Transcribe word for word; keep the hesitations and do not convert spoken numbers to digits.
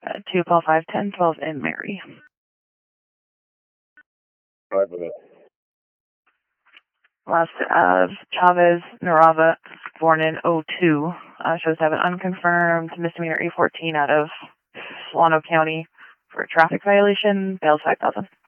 Uh, two call five ten twelve in Mary. Five with it. Last of Chavez Narava, born in oh two, uh, shows to have an unconfirmed misdemeanor A fourteen out of Solano County for a traffic violation. Bail's five thousand.